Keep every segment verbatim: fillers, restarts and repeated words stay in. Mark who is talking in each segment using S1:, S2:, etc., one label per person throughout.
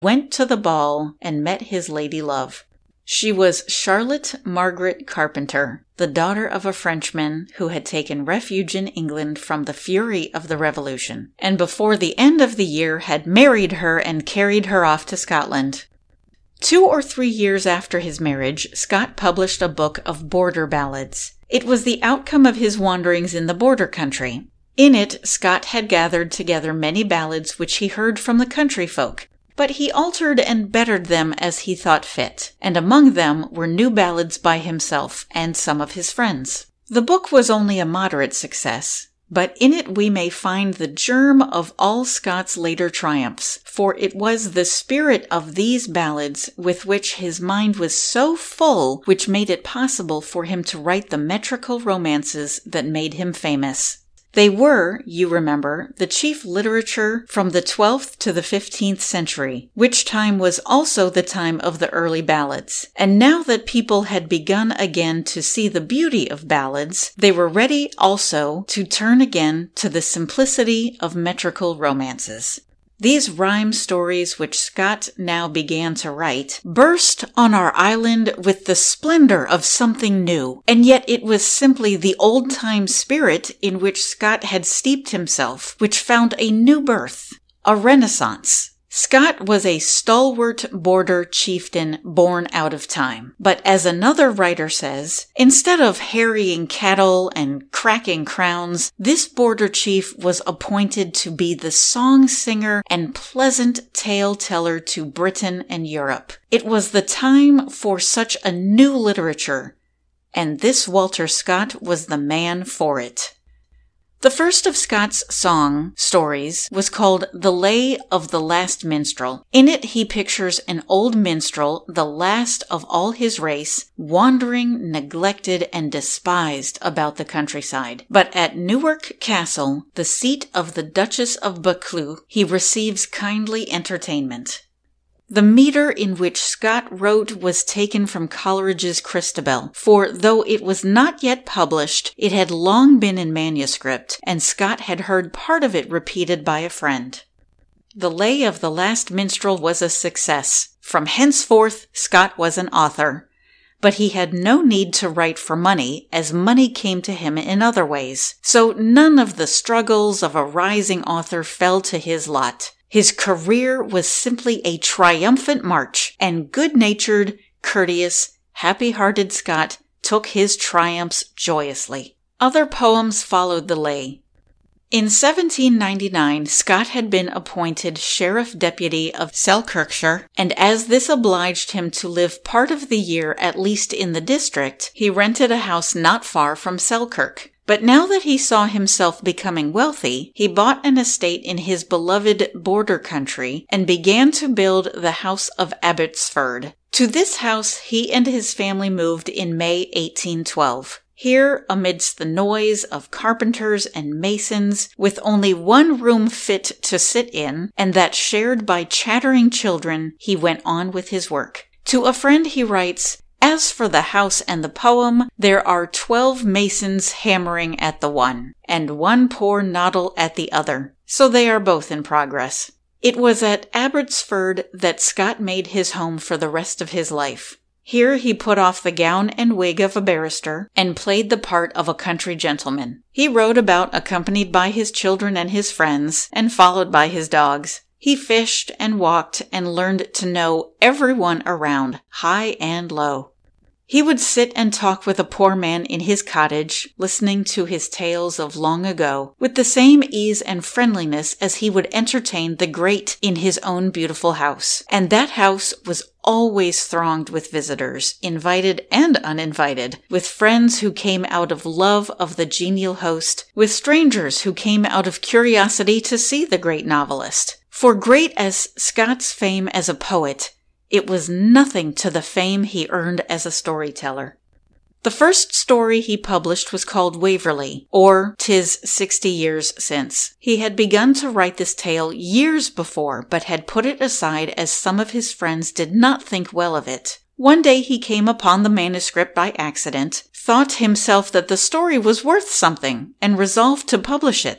S1: went to the ball and met his lady love. She was Charlotte Margaret Carpenter, the daughter of a Frenchman who had taken refuge in England from the fury of the Revolution, and before the end of the year had married her and carried her off to Scotland. Two or three years after his marriage, Scott published a book of border ballads. It was the outcome of his wanderings in the border country. In it, Scott had gathered together many ballads which he heard from the country folk, but he altered and bettered them as he thought fit, and among them were new ballads by himself and some of his friends. The book was only a moderate success, but in it we may find the germ of all Scott's later triumphs, for it was the spirit of these ballads with which his mind was so full which made it possible for him to write the metrical romances that made him famous. They were, you remember, the chief literature from the twelfth to the fifteenth century, which time was also the time of the early ballads. And now that people had begun again to see the beauty of ballads, they were ready also to turn again to the simplicity of metrical romances. These rhyme stories which Scott now began to write burst on our island with the splendor of something new, and yet it was simply the old-time spirit in which Scott had steeped himself, which found a new birth, a renaissance. Scott was a stalwart border chieftain born out of time. But as another writer says, instead of harrying cattle and cracking crowns, this border chief was appointed to be the song singer and pleasant tale teller to Britain and Europe. It was the time for such a new literature, and this Walter Scott was the man for it. The first of Scott's song stories was called The Lay of the Last Minstrel. In it he pictures an old minstrel, the last of all his race, wandering, neglected, and despised about the countryside. But at Newark Castle, the seat of the Duchess of Buccleuch, he receives kindly entertainment. The metre in which Scott wrote was taken from Coleridge's Christabel, for though it was not yet published, it had long been in manuscript, and Scott had heard part of it repeated by a friend. The Lay of the Last Minstrel was a success. From henceforth, Scott was an author. But he had no need to write for money, as money came to him in other ways. So none of the struggles of a rising author fell to his lot. His career was simply a triumphant march, and good-natured, courteous, happy-hearted Scott took his triumphs joyously. Other poems followed the lay. In seventeen ninety-nine, Scott had been appointed Sheriff Deputy of Selkirkshire, and as this obliged him to live part of the year at least in the district, he rented a house not far from Selkirk. But now that he saw himself becoming wealthy, he bought an estate in his beloved border country and began to build the house of Abbotsford. To this house he and his family moved in May eighteen twelve. Here, amidst the noise of carpenters and masons, with only one room fit to sit in, and that shared by chattering children, he went on with his work. To a friend he writes, "As for the house and the poem, there are twelve masons hammering at the one, and one poor noddle at the other, so they are both in progress." It was at Abbotsford that Scott made his home for the rest of his life. Here he put off the gown and wig of a barrister, and played the part of a country gentleman. He rode about accompanied by his children and his friends, and followed by his dogs. He fished and walked and learned to know everyone around, high and low. He would sit and talk with a poor man in his cottage, listening to his tales of long ago, with the same ease and friendliness as he would entertain the great in his own beautiful house. And that house was always thronged with visitors, invited and uninvited, with friends who came out of love of the genial host, with strangers who came out of curiosity to see the great novelist. For great as Scott's fame as a poet, it was nothing to the fame he earned as a storyteller. The first story he published was called Waverley, or "'Tis Sixty Years Since." He had begun to write this tale years before, but had put it aside as some of his friends did not think well of it. One day he came upon the manuscript by accident, thought himself that the story was worth something, and resolved to publish it.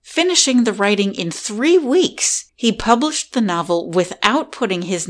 S1: finishing the writing in three weeks. He published the novel without putting his